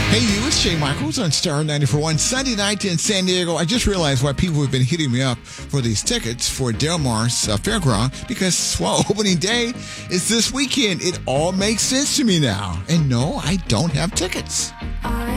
Hey, you, it's Jay Michaels on Star 94.1 Sunday night in San Diego. I just realized why people have been hitting me up for these tickets for Del Mar's Fairground, because, well, opening day is this weekend. It all makes sense to me now. And no, I don't have tickets.